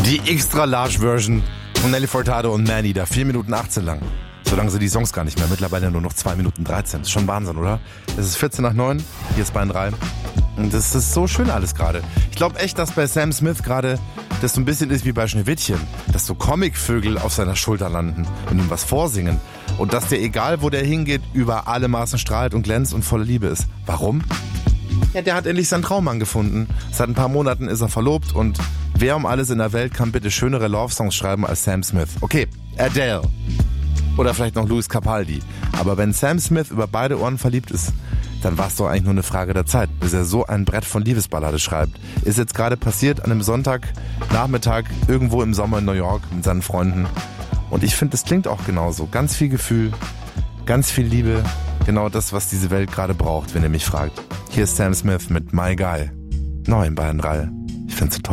Die Extra-Large-Version von Nelly Furtado und Manny, da 4 Minuten 18 lang. So lang sind die Songs gar nicht mehr. Mittlerweile nur noch 2 Minuten 13. Das ist schon Wahnsinn, oder? Es ist 14 nach 9. Hier ist Bayern 3. Und das ist so schön alles gerade. Ich glaube echt, dass bei Sam Smith gerade das so ein bisschen ist wie bei Schneewittchen. Dass so Comicvögel auf seiner Schulter landen und ihm was vorsingen. Und dass der, egal wo der hingeht, über alle Maßen strahlt und glänzt und voller Liebe ist. Warum? Ja, der hat endlich seinen Traummann gefunden. Seit ein paar Monaten ist er verlobt und wer um alles in der Welt kann bitte schönere Love-Songs schreiben als Sam Smith? Okay, Adele. Oder vielleicht noch Louis Capaldi. Aber wenn Sam Smith über beide Ohren verliebt ist, dann war es doch eigentlich nur eine Frage der Zeit, bis er so ein Brett von Liebesballade schreibt. Ist jetzt gerade passiert an einem Sonntagnachmittag irgendwo im Sommer in New York mit seinen Freunden. Und ich finde, das klingt auch genauso. Ganz viel Gefühl, ganz viel Liebe. Genau das, was diese Welt gerade braucht, wenn ihr mich fragt. Hier ist Sam Smith mit My Guy. Neu in Bayern 3. Ich find's so toll.